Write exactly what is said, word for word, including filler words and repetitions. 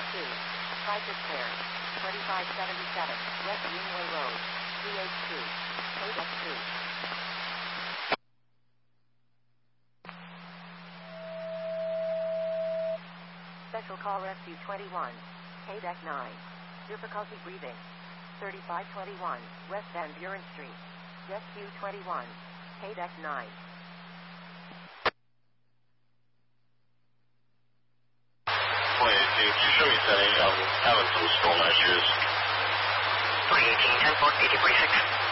two. Cypress Fair. twenty-five seventy-seven. West Greenway Road. C H two. K-Deck two. Special Call Rescue twenty-one. K-Deck nine. Difficulty breathing. thirty-five twenty-one. West Van Buren Street. Rescue twenty-one. K-Deck nine. twenty eighteen, can you show me setting? I'm having some storm issues. twenty eighteen, ten four, eighty-three six.